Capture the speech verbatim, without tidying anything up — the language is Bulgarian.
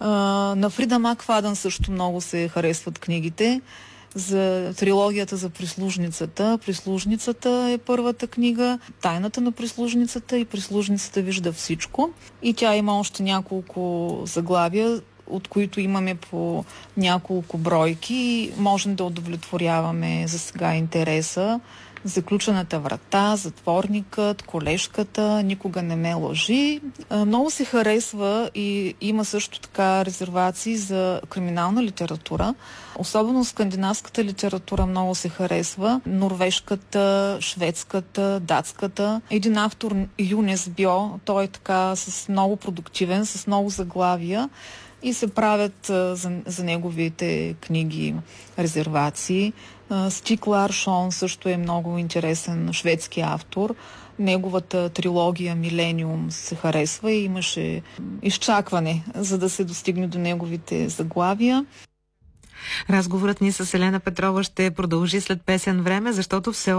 А, на Фрида Макфадън също много се харесват книгите. За трилогията за прислужницата. Прислужницата е първата книга, Тайната на прислужницата и Прислужницата вижда всичко. И тя има още няколко заглавия, от които имаме по няколко бройки. Можем да удовлетворяваме за сега интереса. Заключената врата, Затворникът, Колежката, Никога не ме лъжи. Много се харесва и има също така резервации за криминална литература. Особено скандинавската литература много се харесва. Норвежката, шведската, датската. Един автор, Юнес Бьо, той е така с много продуктивен, с много заглавия и се правят а, за, за неговите книги резервации. А, Стиг Ларшон също е много интересен шведски автор. Неговата трилогия Милениум се харесва и имаше изчакване, за да се достигне до неговите заглавия. Разговорът ни с Елена Петрова ще продължи след песен време, защото все